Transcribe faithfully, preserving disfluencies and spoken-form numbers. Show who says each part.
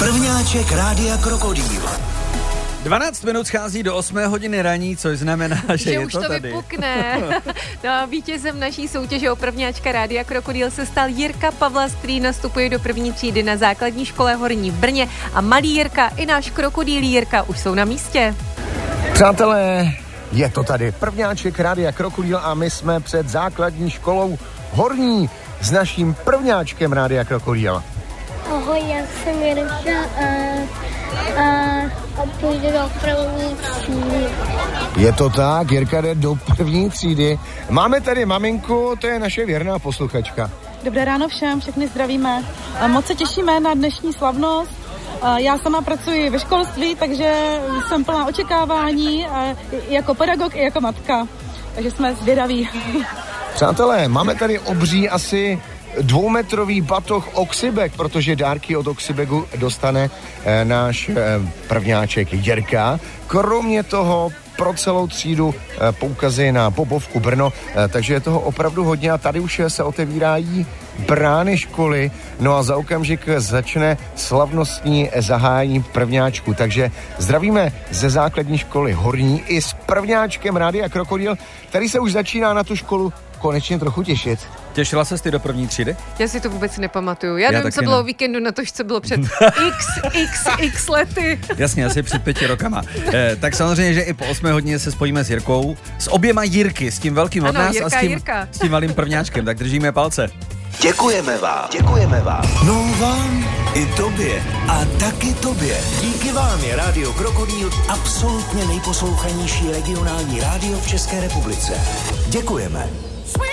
Speaker 1: Prvňáček Rádia Krokodýl.
Speaker 2: dvanáct minut schází do osmé hodiny raní, což znamená, že,
Speaker 3: že
Speaker 2: je
Speaker 3: už
Speaker 2: to,
Speaker 3: to
Speaker 2: tady.
Speaker 3: vypukne. No a vítězem naší soutěže o prvňáčka Rádia Krokodýl se stal Jirka Pavlas, který nastupuje do první třídy na základní škole Horní v Brně. A malý Jirka i náš krokodýl Jirka už jsou na místě.
Speaker 4: Přátelé, je to tady prvňáček Rádia Krokodýl a my jsme před základní školou Horní s naším prvňáčkem Rádia Krokodýl.
Speaker 5: Ahoj, já jsem Jirka a, a, a půjdu do první třídy.
Speaker 4: Je to tak, Jirka jde do první třídy. Máme tady maminku, to je naše věrná posluchačka.
Speaker 6: Dobré ráno všem, všechny zdravíme. Moc se těšíme na dnešní slavnost. Já sama pracuji ve školství, takže jsem plná očekávání jako pedagog i jako matka. Takže jsme zvědaví.
Speaker 4: Přátelé, máme tady obří asi dvoumetrový batoh Oxybek, protože dárky od Oxybeku dostane eh, náš eh, prvňáček Jirka. Kromě toho pro celou třídu eh, poukazy na Bobovku Brno, eh, takže je toho opravdu hodně a tady už se otevírají brány školy, no a za okamžik začne slavnostní zahájení prvňáčku, takže zdravíme ze základní školy Horní i s prvňáčkem Rádia Krokodýl, který se už začíná na tu školu konečně trochu těšit.
Speaker 2: Těšila ses ty do první třídy?
Speaker 3: Já si to vůbec nepamatuju. Já, Já nevím, co
Speaker 2: ne.
Speaker 3: bylo o víkendu, na to, co bylo před x, x, x lety.
Speaker 2: Jasně, asi před pěti rokama. Eh, tak samozřejmě, že i po osmé hodině se spojíme s Jirkou, s oběma Jirky, s tím velkým od
Speaker 3: ano,
Speaker 2: nás
Speaker 3: Jirka,
Speaker 2: a s tím,
Speaker 3: Jirka.
Speaker 2: s tím malým prvňáčkem, tak držíme palce.
Speaker 1: Děkujeme vám, děkujeme vám. No vám i tobě a taky tobě. Díky vám je Rádio Krokodýl absolutně nejposlouchanější regionální rádio v České republice. Děkujeme.